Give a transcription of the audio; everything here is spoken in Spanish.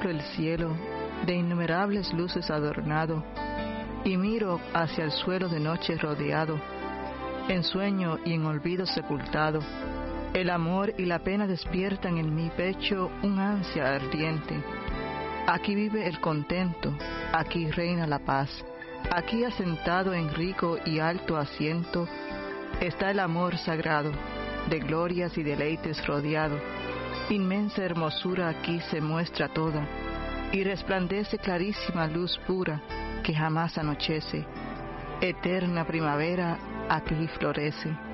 contemplo el cielo, de innumerables luces adornado, y miro hacia el suelo de noche rodeado, en sueño y en olvido sepultado. El amor y la pena despiertan en mi pecho un ansia ardiente. Aquí vive el contento, aquí reina la paz. Aquí asentado en rico y alto asiento, está el amor sagrado, de glorias y deleites rodeado. Inmensa hermosura aquí se muestra toda, y resplandece clarísima luz pura, que jamás anochece. Eterna primavera aquí florece.